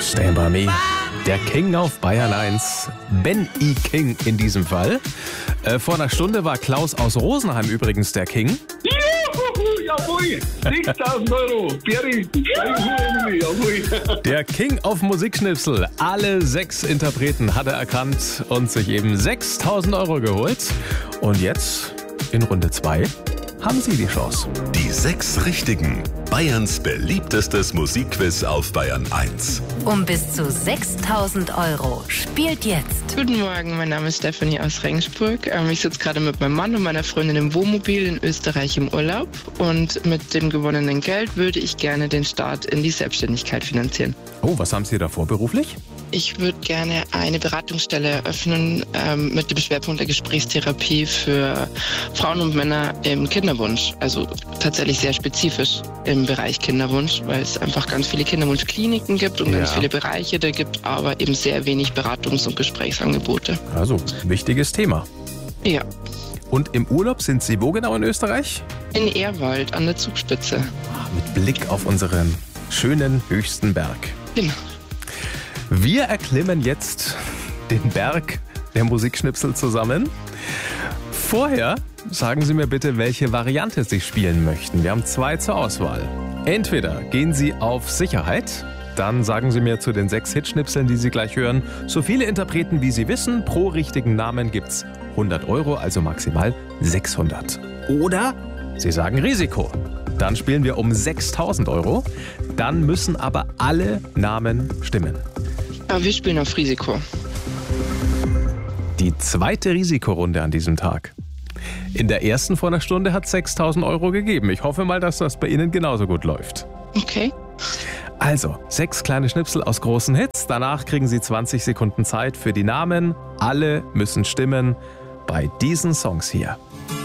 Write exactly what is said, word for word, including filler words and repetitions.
Stand by Me. Der King auf Bayern eins. Ben E. King in diesem Fall. Äh, vor einer Stunde war Klaus aus Rosenheim übrigens der King. Juhu, jawohl, sechstausend Euro. Berry, jawohl. Der King auf Musikschnipsel. Alle sechs Interpreten hat er erkannt und sich eben sechstausend Euro geholt. Und jetzt in Runde zwei haben Sie die Chance. Die sechs Richtigen. Bayerns beliebtestes Musikquiz auf Bayern eins. Um bis zu sechstausend Euro. Spielt jetzt. Guten Morgen, mein Name ist Stephanie aus Regensburg. Ich sitze gerade mit meinem Mann und meiner Freundin im Wohnmobil in Österreich im Urlaub. Und mit dem gewonnenen Geld würde ich gerne den Start in die Selbstständigkeit finanzieren. Oh, was haben Sie davor beruflich? Ich würde gerne eine Beratungsstelle eröffnen ähm, mit dem Schwerpunkt der Gesprächstherapie für Frauen und Männer im Kinderwunsch. Also tatsächlich sehr spezifisch im Bereich Kinderwunsch, weil es einfach ganz viele Kinderwunschkliniken gibt und Ja. ganz viele Bereiche da gibt, aber eben sehr wenig Beratungs- und Gesprächsangebote. Also, wichtiges Thema. Ja, Und im Urlaub sind Sie wo genau in Österreich? in Ehrwald an der Zugspitze. Mit Blick auf unseren schönen höchsten Berg. Genau. Wir erklimmen jetzt den Berg der Musikschnipsel zusammen. Vorher sagen Sie mir bitte, welche Variante Sie spielen möchten. Wir haben zwei zur Auswahl. Entweder gehen Sie auf Sicherheit, dann sagen Sie mir zu den sechs Hitschnipseln, die Sie gleich hören, so viele Interpreten, wie Sie wissen. Pro richtigen Namen gibt's hundert Euro, also maximal sechshundert. Oder Sie sagen Risiko. Dann spielen wir um sechstausend Euro. Dann müssen aber alle Namen stimmen. Aber wir spielen auf Risiko. Die zweite Risikorunde an diesem Tag. In der ersten vor einer Stunde hat es sechstausend Euro gegeben. Ich hoffe mal, dass das bei Ihnen genauso gut läuft. Okay. Also, sechs kleine Schnipsel aus großen Hits. Danach kriegen Sie zwanzig Sekunden Zeit für die Namen. Alle müssen stimmen bei diesen Songs hier.